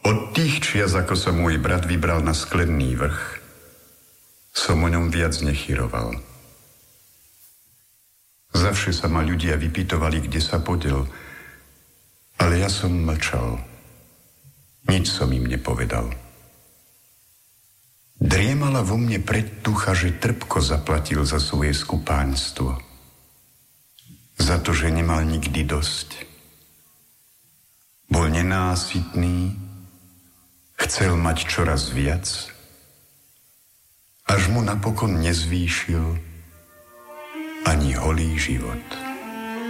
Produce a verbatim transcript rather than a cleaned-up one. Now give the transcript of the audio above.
Od tých čias, ako sa môj brat vybral na Sklený vrch, som o ňom viac nechyroval. Zavše sa ma ľudia vypytovali, kde sa podel, ale ja som mlčal. Nič som im nepovedal. Driemala vo mne predtucha, že trpko zaplatil za svoje skupánstvo. Za to, že nemal nikdy dosť. Bol nenásytný, chcel mať čoraz viac, až mu napokon nezvýšil ani holý život.